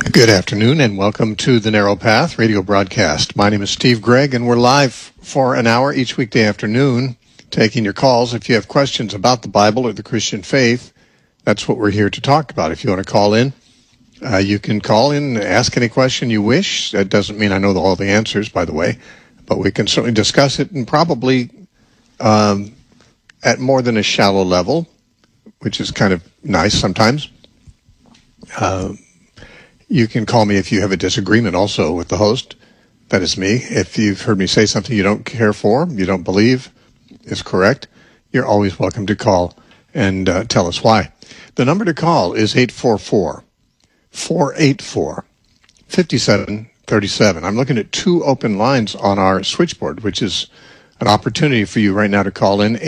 Good afternoon and welcome to the Narrow Path radio broadcast. My name is Steve Gregg and we're live for an hour each weekday afternoon taking your calls. If you have questions about the Bible or the Christian faith, that's what we're here to talk about. If you want to call in, you can call in and ask any question you wish. That doesn't mean I know all the answers, by the way, but we can certainly discuss it and probably at more than a shallow level, which is kind of nice sometimes. You can call me if you have a disagreement also with the host. That is me. If you've heard me say something you don't care for, you don't believe is correct, you're always welcome to call and tell us why. The number to call is 844-484-5737. I'm looking at two open lines on our switchboard, which is an opportunity for you right now to call in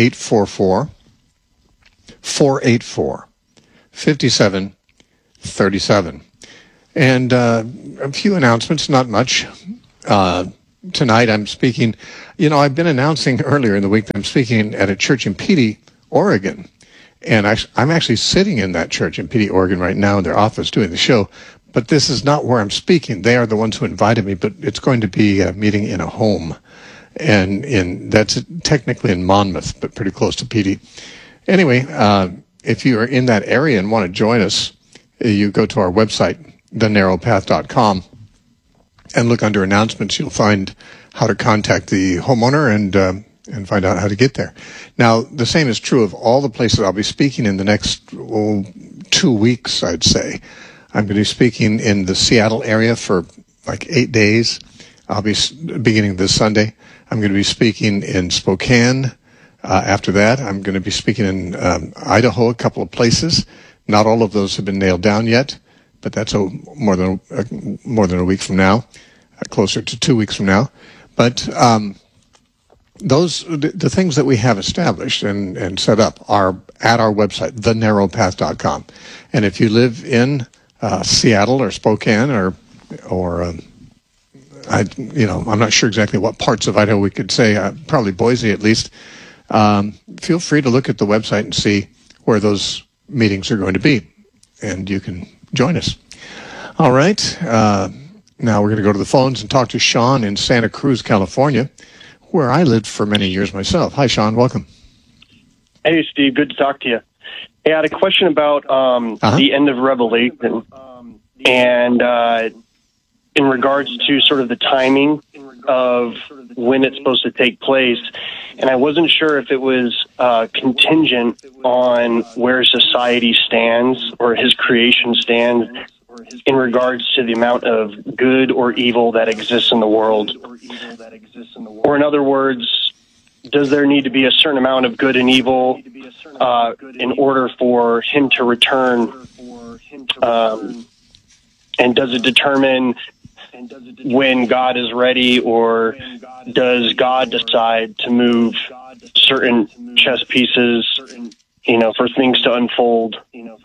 844-484-5737. And a few announcements, not much. Tonight I'm speaking, I've been announcing earlier in the week that I'm speaking at a church in Petey, Oregon. And I'm actually sitting in that church in Petey, Oregon right now in their office doing the show. But this is not where I'm speaking. They are the ones who invited me, but it's going to be a meeting in a home. And that's technically in Monmouth, but pretty close to Petey. Anyway, if you are in that area and want to join us, you go to our website, thenarrowpath.com, and look under announcements. You'll find how to contact the homeowner and find out how to get there. Now, the same is true of all the places I'll be speaking in the next 2 weeks, I'd say. I'm going to be speaking in the Seattle area for like 8 days. I'll be beginning this Sunday. I'm going to be speaking in Spokane. After that, I'm going to be speaking in Idaho, a couple of places. Not all of those have been nailed down yet, but that's more than a week from now, closer to 2 weeks from now. But the things that we have established and set up are at our website, thenarrowpath.com. And if you live in Seattle or Spokane or I'm not sure exactly what parts of Idaho we could say, probably Boise at least, feel free to look at the website and see where those meetings are going to be, and you can join us. All right. Now we're going to go to the phones and talk to Sean in Santa Cruz, California, where I lived for many years myself. Hi, Sean. Welcome. Hey, Steve. Good to talk to you. Hey, I had a question about the end of Revelation and in regards to sort of the timing of when it's supposed to take place. And I wasn't sure if it was contingent on where society stands or his creation stands in regards to the amount of good or evil that exists in the world. Or in other words, does there need to be a certain amount of good and evil in order for him to return? And does it determine when God is ready, or does God decide to move certain chess pieces, for things to unfold?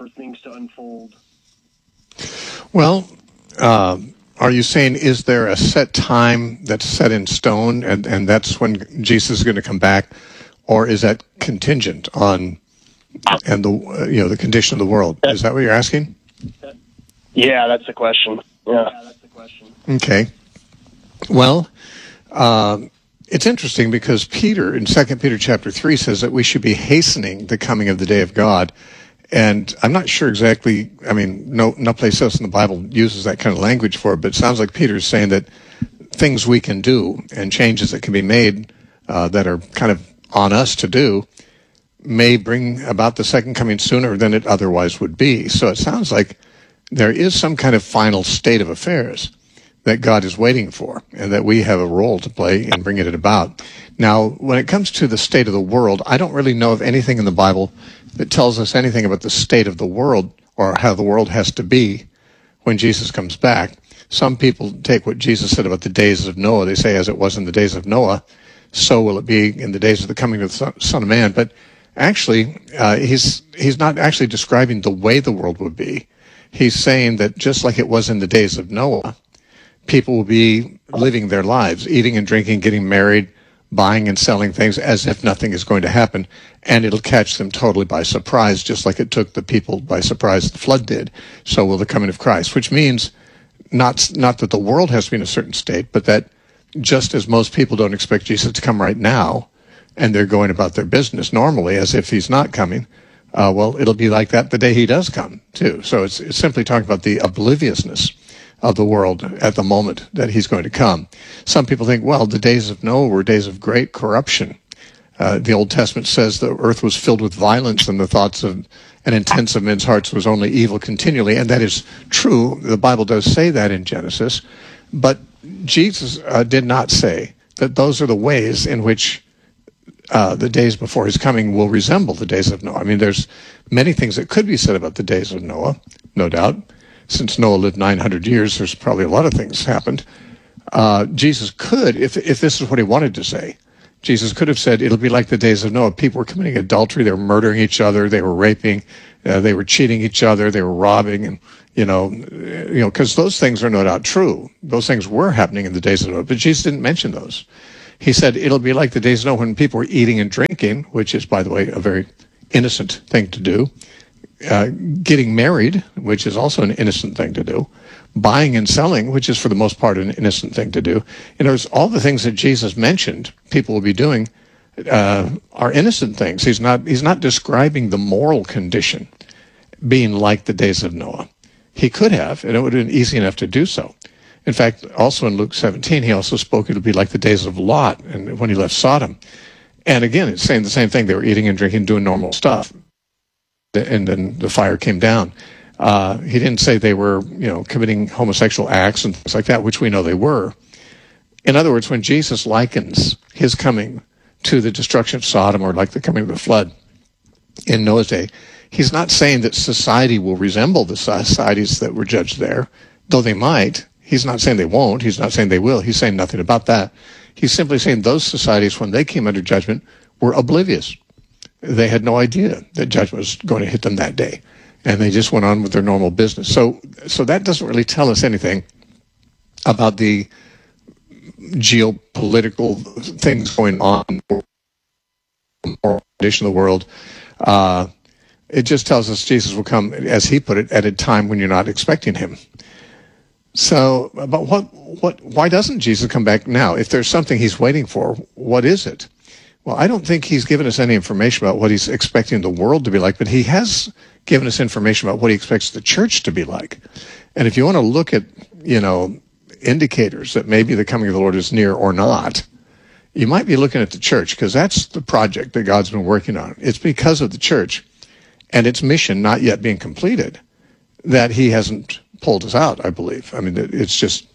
Well, are you saying, is there a set time that's set in stone and that's when Jesus is going to come back, or is that contingent on the condition of the world? Is that what you're asking? Yeah, that's the question. Yeah. Okay. Well, it's interesting because Peter in 2 Peter chapter 3 says that we should be hastening the coming of the day of God. And I'm not sure exactly, no place else in the Bible uses that kind of language for it, but it sounds like Peter's saying that things we can do and changes that can be made that are kind of on us to do may bring about the second coming sooner than it otherwise would be. So it sounds like there is some kind of final state of affairs that God is waiting for, and that we have a role to play in bringing it about. Now, when it comes to the state of the world, I don't really know of anything in the Bible that tells us anything about the state of the world or how the world has to be when Jesus comes back. Some people take what Jesus said about the days of Noah. They say, as it was in the days of Noah, so will it be in the days of the coming of the Son of Man. But actually, he's not actually describing the way the world would be. He's saying that just like it was in the days of Noah, people will be living their lives, eating and drinking, getting married, buying and selling things as if nothing is going to happen, and it'll catch them totally by surprise, just like it took the people by surprise the flood did. So will the coming of Christ, which means not that the world has to be in a certain state, but that just as most people don't expect Jesus to come right now, and they're going about their business normally as if he's not coming, well, it'll be like that the day he does come, too. So it's simply talking about the obliviousness of the world at the moment that he's going to come. Some people think, well, the days of Noah were days of great corruption. The Old Testament says the earth was filled with violence, and the thoughts of and intents of men's hearts was only evil continually. And that is true. The Bible does say that in Genesis. But Jesus did not say that those are the ways in which the days before his coming will resemble the days of Noah. I mean, there's many things that could be said about the days of Noah, no doubt. Since Noah lived 900 years, there's probably a lot of things happened. Jesus could, if this is what he wanted to say, Jesus could have said, it'll be like the days of Noah. People were committing adultery, they were murdering each other, they were raping, they were cheating each other, they were robbing, and because those things are no doubt true. Those things were happening in the days of Noah, but Jesus didn't mention those. He said it'll be like the days of Noah when people were eating and drinking, which is, by the way, a very innocent thing to do. Getting married, which is also an innocent thing to do. Buying and selling, which is for the most part an innocent thing to do. All the things that Jesus mentioned people will be doing are innocent things. He's not describing the moral condition being like the days of Noah. He could have, and it would have been easy enough to do so. In fact, also in Luke 17, he also spoke it'll be like the days of Lot and when he left Sodom. And again, it's saying the same thing. They were eating and drinking, doing normal stuff. And then the fire came down. He didn't say they were, committing homosexual acts and things like that, which we know they were. In other words, when Jesus likens his coming to the destruction of Sodom or like the coming of the flood in Noah's day, he's not saying that society will resemble the societies that were judged there, though they might. He's not saying they won't. He's not saying they will. He's saying nothing about that. He's simply saying those societies, when they came under judgment, were oblivious. They had no idea that judgment was going to hit them that day. And they just went on with their normal business. So that doesn't really tell us anything about the geopolitical things going on in the condition of the world. It just tells us Jesus will come, as he put it, at a time when you're not expecting him. So, but why doesn't Jesus come back now? If there's something he's waiting for, what is it? Well, I don't think he's given us any information about what he's expecting the world to be like, but he has given us information about what he expects the church to be like. And if you want to look at, indicators that maybe the coming of the Lord is near or not, you might be looking at the church, because that's the project that God's been working on. It's because of the church and its mission not yet being completed that he hasn't pulled us out, I believe. I mean, it's just,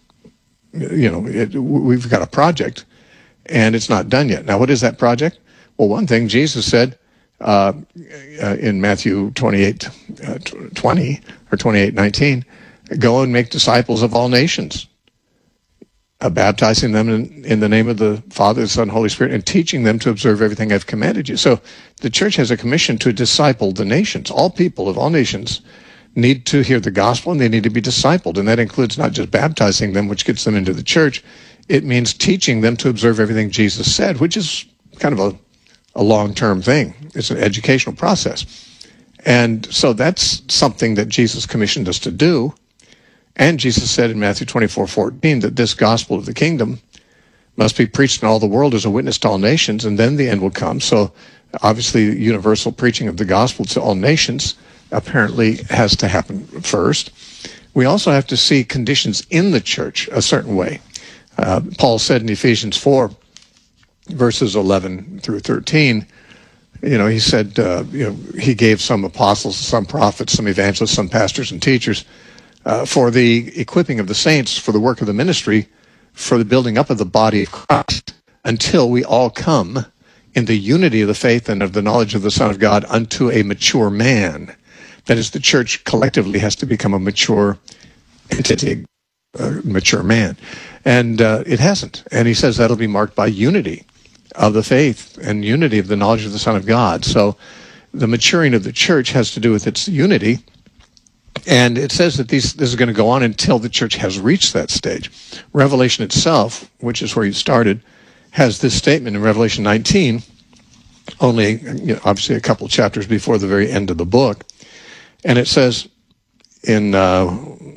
we've got a project and it's not done yet. Now, what is that project? Well, one thing Jesus said in Matthew 28:20 or 28:19, go and make disciples of all nations, baptizing them in the name of the Father, the Son, and Holy Spirit, and teaching them to observe everything I've commanded you. So the church has a commission to disciple the nations. All people of all nations need to hear the gospel, and they need to be discipled. And that includes not just baptizing them, which gets them into the church. It means teaching them to observe everything Jesus said, which is kind of a long-term thing. It's an educational process. And so that's something that Jesus commissioned us to do. And Jesus said in Matthew 24:14 that this gospel of the kingdom must be preached in all the world as a witness to all nations, and then the end will come. So obviously universal preaching of the gospel to all nations apparently has to happen first. We also have to see conditions in the church a certain way. Paul said in Ephesians 4, verses 11 through 13, he said, he gave some apostles, some prophets, some evangelists, some pastors and teachers for the equipping of the saints, for the work of the ministry, for the building up of the body of Christ, until we all come in the unity of the faith and of the knowledge of the Son of God unto a mature man. That is, the church collectively has to become a mature entity, a mature man. And it hasn't. And he says that'll be marked by unity of the faith and unity of the knowledge of the Son of God. So the maturing of the church has to do with its unity. And it says that this is going to go on until the church has reached that stage. Revelation itself, which is where you started, has this statement in Revelation 19, only obviously a couple of chapters before the very end of the book. And it says in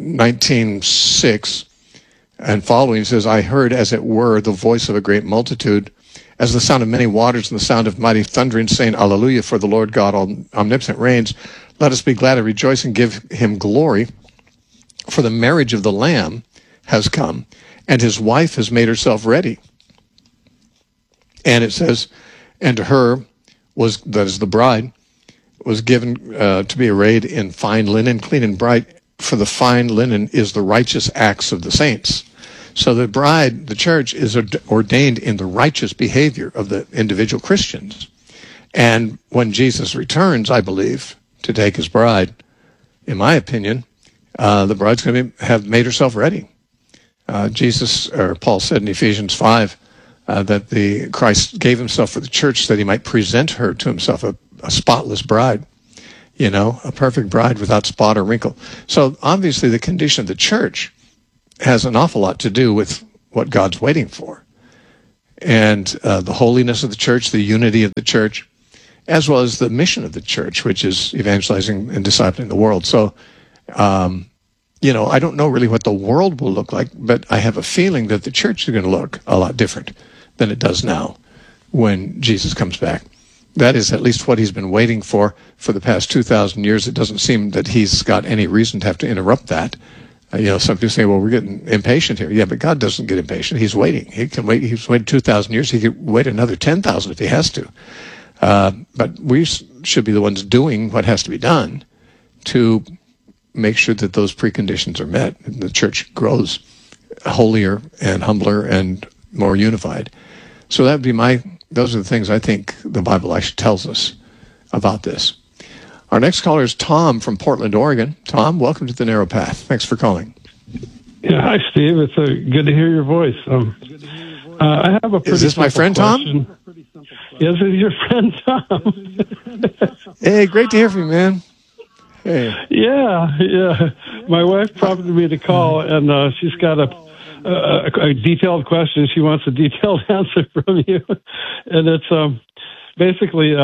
19:6 and following, it says, I heard, as it were, the voice of a great multitude, as the sound of many waters and the sound of mighty thundering, saying, Alleluia, for the Lord God omnipotent reigns. Let us be glad and rejoice and give him glory, for the marriage of the Lamb has come, and his wife has made herself ready. And it says, and to her was, that is the bride, was given to be arrayed in fine linen, clean and bright, for the fine linen is the righteous acts of the saints. So the bride, the church, is ordained in the righteous behavior of the individual Christians. And when Jesus returns, I believe, to take his bride, in my opinion, the bride's going to have made herself ready. Paul said in Ephesians 5 that Christ gave himself for the church that he might present her to himself, a spotless bride, a perfect bride without spot or wrinkle. So obviously the condition of the church has an awful lot to do with what God's waiting for. And the holiness of the church, the unity of the church, as well as the mission of the church, which is evangelizing and discipling the world. So, I don't know really what the world will look like, but I have a feeling that the church is going to look a lot different than it does now when Jesus comes back. That is at least what he's been waiting for the past 2,000 years. It doesn't seem that he's got any reason to have to interrupt that. Some people say, well, we're getting impatient here. Yeah, but God doesn't get impatient. He's waiting. He can wait. He's waited 2,000 years. He could wait another 10,000 if he has to. But we should be the ones doing what has to be done to make sure that those preconditions are met and the church grows holier and humbler and more unified. So that would be those are the things I think the Bible actually tells us about this. Our next caller is Tom from Portland, Oregon. Tom, welcome to the Narrow Path. Thanks for calling. Yeah, hi, Steve. It's good to hear your voice. I have a pretty Is this my friend question. Tom? Yes, it's your friend Tom. Hey, great to hear from you, man. Hey. Yeah. My wife prompted me to call, and she's got a detailed question. She wants a detailed answer from you, and it's basically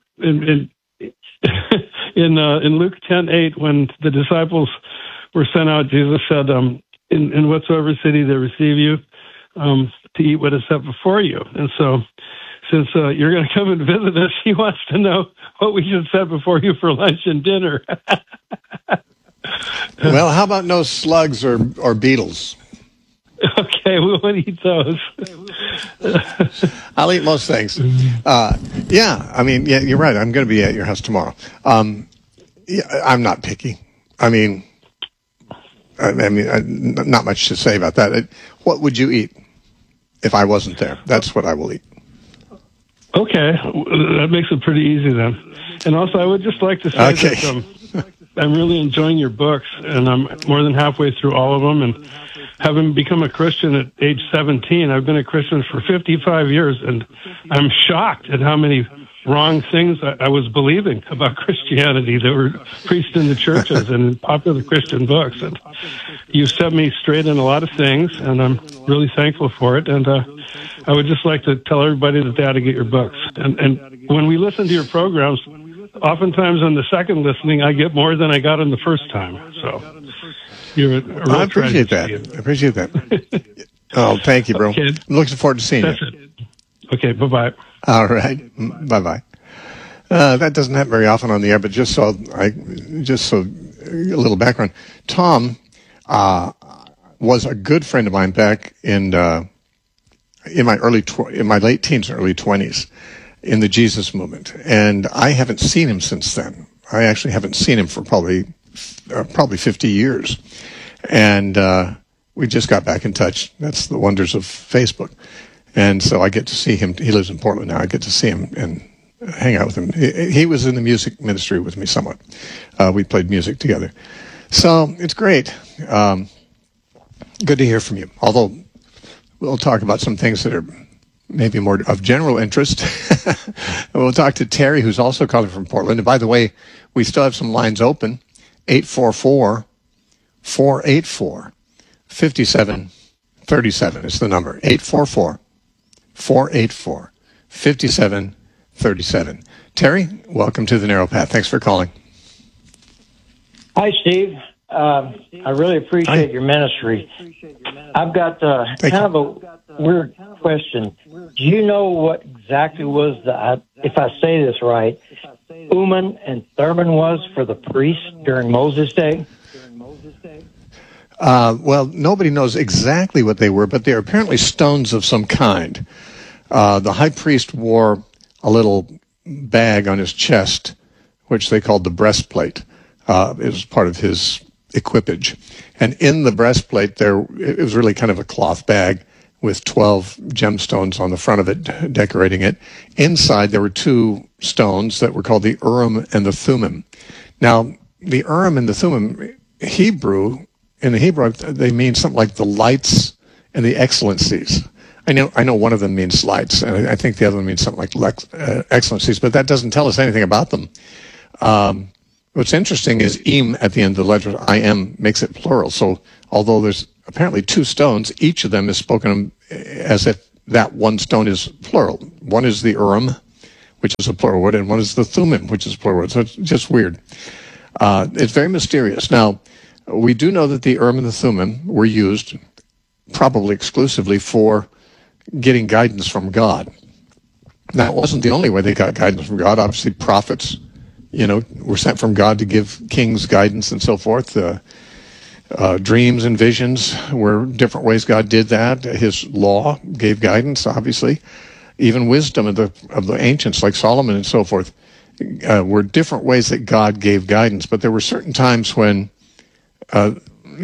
in Luke 10:8, when the disciples were sent out, Jesus said, "In whatsoever city they receive you, to eat what is set before you." And so, since you're going to come and visit us, he wants to know what we should set before you for lunch and dinner. Well, how about no slugs or beetles? Okay, we won't eat those. I'll eat most things. You're right. I'm going to be at your house tomorrow. I'm not picky. Not much to say about that. What would you eat if I wasn't there? That's what I will eat. Okay, that makes it pretty easy then. And also, I would just like to say that I'm really enjoying your books, and I'm more than halfway through all of them. And having become a Christian at age 17, I've been a Christian for 55 years, and I'm shocked at how many wrong things I was believing about Christianity that were preached in the churches and in popular Christian books. And you set me straight in a lot of things, and I'm really thankful for it. And I would just like to tell everybody that they ought to get your books. And when we listen to your programs, oftentimes on the second listening, I get more than I got on the first time. So you're a real I appreciate that. I appreciate that. Oh, thank you, bro. Okay. I'm looking forward to seeing you. Okay, bye-bye. All right, bye-bye. That doesn't happen very often on the air, but just so a little background. Tom was a good friend of mine back in my late teens and early 20s in the Jesus movement, and I haven't seen him since then. I actually haven't seen him for probably 50 years, and we just got back in touch. That's the wonders of Facebook. And so I get to see him. He lives in Portland now. I get to see him and hang out with him. He was in the music ministry with me somewhat. We played music together. So it's great. Good to hear from you. Although we'll talk about some things that are maybe more of general interest. We'll talk to Terry, who's also calling from Portland. And by the way, we still have some lines open. 844-484-5737 is the number. 844-484-5737. Terry, welcome to the Narrow Path. Thanks for calling. Hi, Steve. I really appreciate your ministry. I've got kind of a weird question. Do you know what exactly was if I say this right, Urim and Thummim was for the priests during Moses' day? Well, nobody knows exactly what they were, but they are apparently stones of some kind. The high priest wore a little bag on his chest, which they called the breastplate. It was part of his equipage. And in the breastplate, it was really kind of a cloth bag with 12 gemstones on the front of it, decorating it. Inside, there were two stones that were called the Urim and the Thummim. Now, the Urim and the Thummim, in the Hebrew, they mean something like the lights and the excellencies. I know one of them means lights, and I think the other one means something like excellencies, but that doesn't tell us anything about them. What's interesting is im at the end of the letter im makes it plural. So although there's apparently two stones, each of them is spoken as if that one stone is plural. One is the Urim, which is a plural word, and one is the Thummim, which is a plural word. So it's just weird. It's very mysterious. Now, we do know that the Urim and the Thummim were used probably exclusively for getting guidance from God. Now, it wasn't the only way they got guidance from God. Obviously, prophets, were sent from God to give kings guidance and so forth. Dreams and visions were different ways God did that. His law gave guidance, obviously. Even wisdom of the ancients, like Solomon and so forth, were different ways that God gave guidance. But there were certain times when, I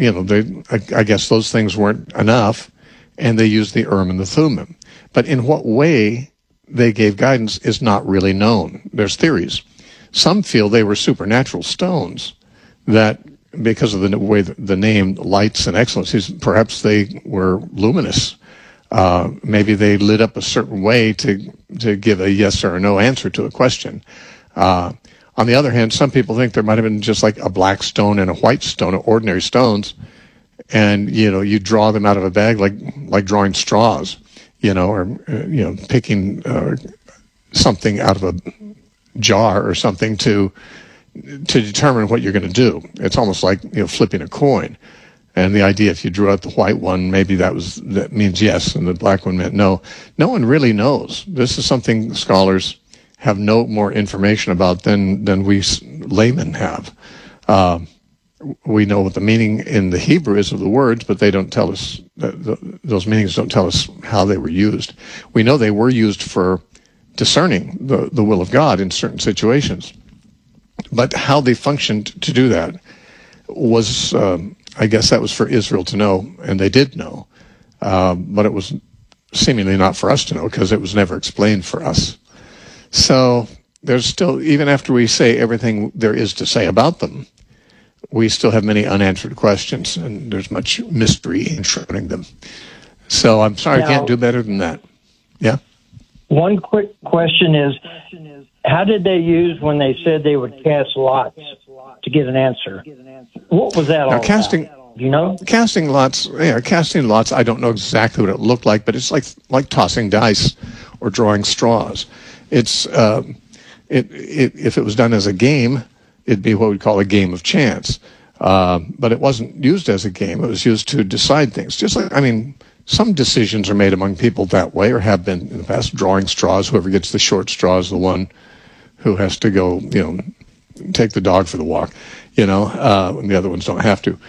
guess those things weren't enough, and they used the Urim and the Thummim. But in what way they gave guidance is not really known. There's theories. Some feel they were supernatural stones that, because of the way the name lights and excellencies, perhaps they were luminous. Maybe they lit up a certain way to give a yes or a no answer to a question. On the other hand, some people think there might have been just like a black stone and a white stone, ordinary stones, and you draw them out of a bag like drawing straws, or picking something out of a jar or something to determine what you're going to do. It's almost like flipping a coin. And the idea, if you drew out the white one, maybe that means yes, and the black one meant no. No one really knows. This is something scholars have no more information about than we laymen have. We know what the meaning in the Hebrew is of the words, but they don't tell us, those meanings don't tell us how they were used. We know they were used for discerning the will of God in certain situations. But how they functioned to do that was, I guess that was for Israel to know, and they did know. But it was seemingly not for us to know, because it was never explained for us. So there's still, even after we say everything there is to say about them, we still have many unanswered questions, and there's much mystery enshrouding them. So I'm sorry, I can't do better than that. Yeah? One quick question is, how did they use when they said they would cast lots to get an answer? What was that all about? Do you know? Casting lots, I don't know exactly what it looked like, but it's like tossing dice or drawing straws. It's if it was done as a game, it'd be what we'd call a game of chance. But it wasn't used as a game. It was used to decide things. Just like, some decisions are made among people that way, or have been in the past, drawing straws. Whoever gets the short straw is the one who has to go, take the dog for the walk, and the other ones don't have to.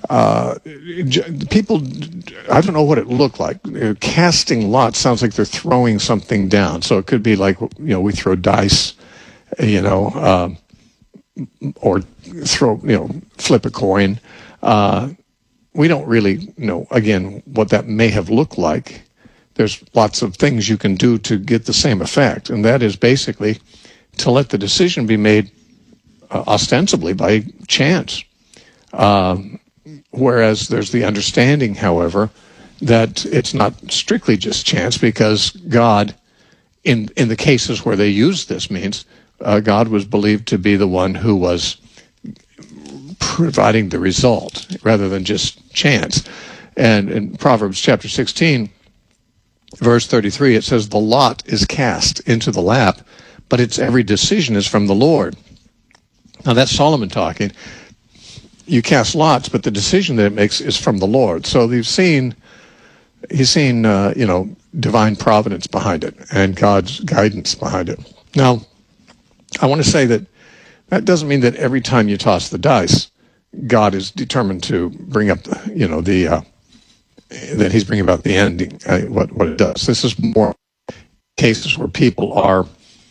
People, I don't know what it looked like. Casting lots sounds like they're throwing something down. So it could be like, we throw dice, or flip a coin. We don't really know, again, what that may have looked like. There's lots of things you can do to get the same effect, and that is basically to let the decision be made ostensibly by chance. Whereas there's the understanding, however, that it's not strictly just chance, because God, in the cases where they used this means, God was believed to be the one who was providing the result rather than just chance. And in Proverbs chapter 16, verse 33, it says, "The lot is cast into the lap, but its every decision is from the Lord." Now that's Solomon talking. you cast lots, but the decision that it makes is from the Lord. So he's seen divine providence behind it and God's guidance behind it. Now, I want to say that doesn't mean that every time you toss the dice, God is determined to bring up, that he's bringing about the ending, what it does. This is more cases where people are,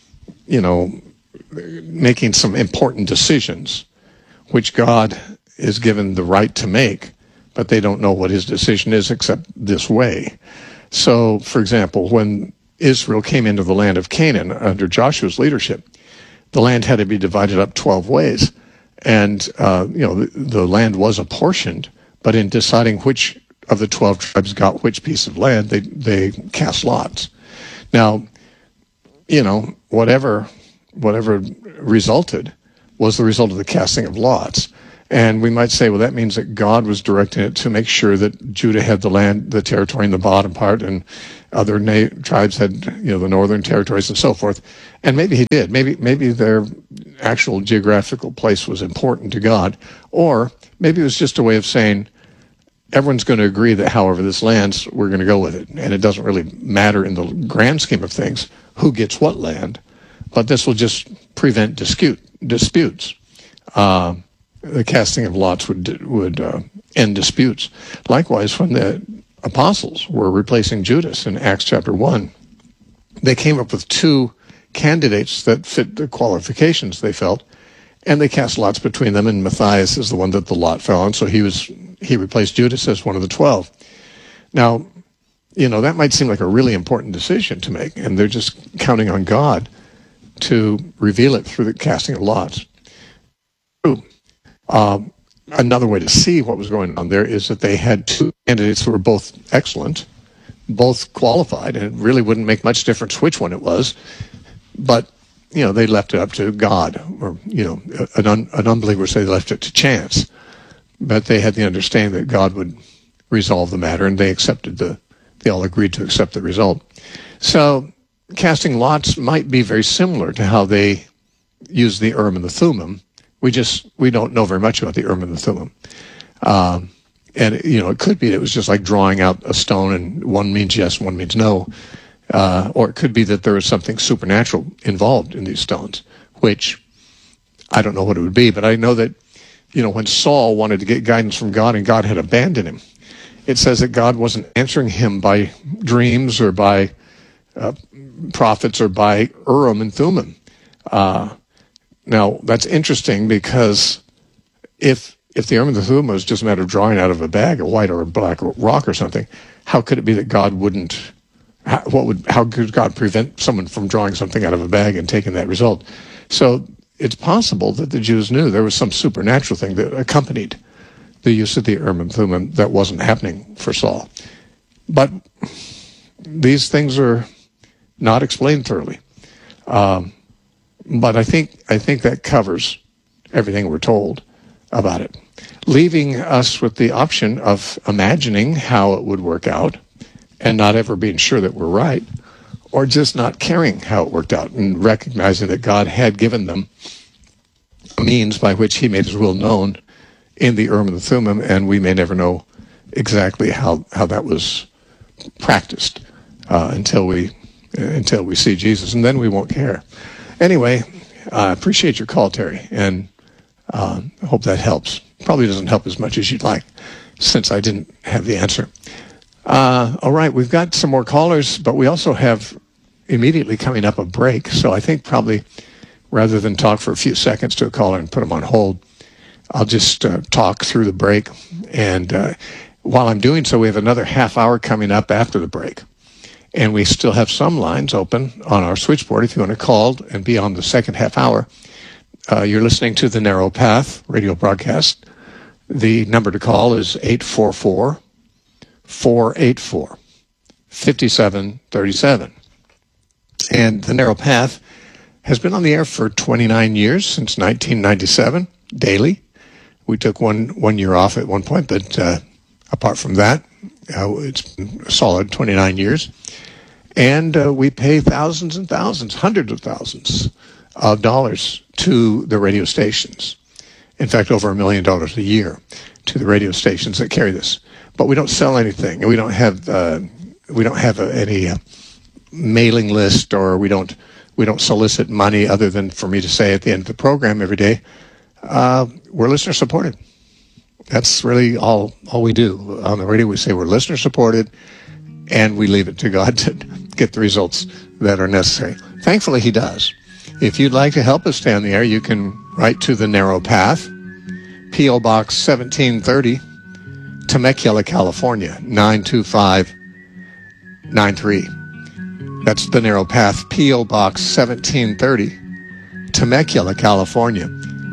making some important decisions, which God is given the right to make, but they don't know what his decision is except this way. So, for example, when Israel came into the land of Canaan under Joshua's leadership, the land had to be divided up 12 ways. And, the land was apportioned, but in deciding which of the 12 tribes got which piece of land, they cast lots. Now, whatever resulted was the result of the casting of lots. And we might say, well, that means that God was directing it to make sure that Judah had the land, the territory in the bottom part, and other tribes had, the northern territories and so forth. And maybe he did. Maybe their actual geographical place was important to God. Or maybe it was just a way of saying, everyone's going to agree that however this lands, we're going to go with it. And it doesn't really matter in the grand scheme of things who gets what land. But this will just prevent disputes. The casting of lots would end disputes. Likewise, when the apostles were replacing Judas in Acts chapter 1, they came up with two candidates that fit the qualifications, they felt, and they cast lots between them, and Matthias is the one that the lot fell on, so he replaced Judas as one of the 12. Now, that might seem like a really important decision to make, and they're just counting on God to reveal it through the casting of lots. Another way to see what was going on there is that they had two candidates who were both excellent, both qualified, and it really wouldn't make much difference which one it was. But, they left it up to God, or, an unbeliever would say they left it to chance. But they had the understanding that God would resolve the matter, and they all agreed to accept the result. So casting lots might be very similar to how they used the Urim and the Thummim. We don't know very much about the Urim and the Thummim. And, it could be it was just like drawing out a stone and one means yes, one means no. Or it could be that there was something supernatural involved in these stones, which I don't know what it would be, but I know that, when Saul wanted to get guidance from God and God had abandoned him, it says that God wasn't answering him by dreams or by prophets or by Urim and Thummim. Now, that's interesting because if the Urim and the Thummim was just a matter of drawing out of a bag, a white or a black rock or something, how could it be that God wouldn't? How could God prevent someone from drawing something out of a bag and taking that result? So it's possible that the Jews knew there was some supernatural thing that accompanied the use of the Urim and Thummim that wasn't happening for Saul. But these things are not explained thoroughly. But I think that covers everything we're told about it, leaving us with the option of imagining how it would work out and not ever being sure that we're right, or just not caring how it worked out and recognizing that God had given them a means by which he made his will known in the Urim and the Thummim, and we may never know exactly how that was practiced until we see Jesus, and then we won't care. Anyway, I appreciate your call, Terry, and I hope that helps. Probably doesn't help as much as you'd like, since I didn't have the answer. All right, we've got some more callers, but we also have immediately coming up a break, so I think probably rather than talk for a few seconds to a caller and put them on hold, I'll just talk through the break, and while I'm doing so, we have another half hour coming up after the break. And we still have some lines open on our switchboard if you want to call and be on the second half hour. You're listening to the Narrow Path radio broadcast. The number to call is 844-484-5737. And the Narrow Path has been on the air for 29 years, since 1997, daily. We took one year off at one point, but apart from that, it's been a solid 29 years. And we pay thousands and thousands, hundreds of thousands of dollars to the radio stations. In fact, over $1 million a year to the radio stations that carry this. But we don't sell anything, and we don't have any mailing list, or we don't solicit money other than for me to say at the end of the program every day, we're listener supported. That's really all we do on the radio. We say we're listener supported, and we leave it to God to get the results that are necessary. Thankfully, He does. If you'd like to help us stay on the air, you can write to The Narrow Path, P.O. Box 1730, Temecula, California, 92593. That's The Narrow Path, P.O. Box 1730, Temecula, California,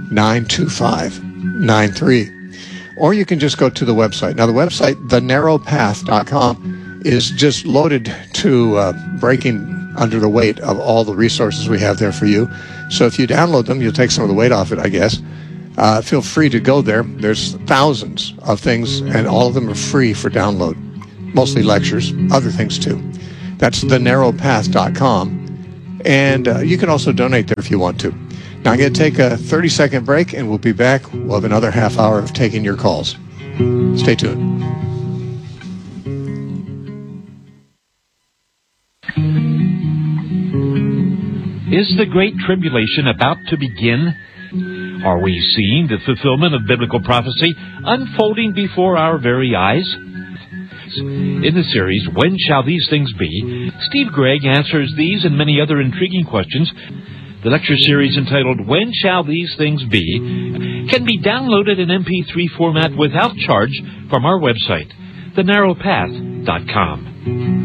92593. Or you can just go to the website. Now, the website, thenarrowpath.com, is just loaded to breaking under the weight of all the resources we have there for you. So if you download them, you'll take some of the weight off it, I guess. Feel free to go there. There's thousands of things, and all of them are free for download. Mostly lectures, other things too. That's thenarrowpath.com. And you can also donate there if you want to. Now I'm going to take a 30-second break, and we'll be back. We'll have another half hour of taking your calls. Stay tuned. Is the Great Tribulation about to begin? Are we seeing the fulfillment of biblical prophecy unfolding before our very eyes? In the series, When Shall These Things Be?, Steve Gregg answers these and many other intriguing questions. The lecture series entitled When Shall These Things Be? Can be downloaded in MP3 format without charge from our website, thenarrowpath.com.